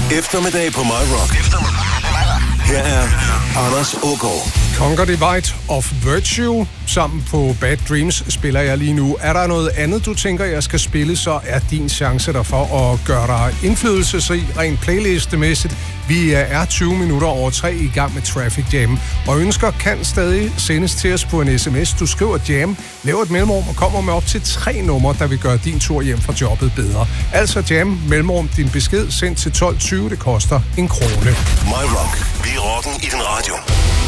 Eftermiddag på My Rock. Her er Anders Aagaard. Conquer Divide of Virtue sammen på Bad Dreams spiller jeg lige nu. Er der noget andet, du tænker, jeg skal spille, så er din chance der for at gøre dig indflydelsesrig rent playlistemæssigt. Vi er 20 minutter over 3 i gang med Traffic Jam, og ønsker kan stadig sendes til os på en sms. Du skriver Jam, laver et mellemrum og kommer med op til 3 numre, der vil gøre din tur hjem fra jobbet bedre. Altså Jam, mellemrum, din besked sendt til 12.20. Det koster 1 krone. My Rock. Vi er rocken i din radio.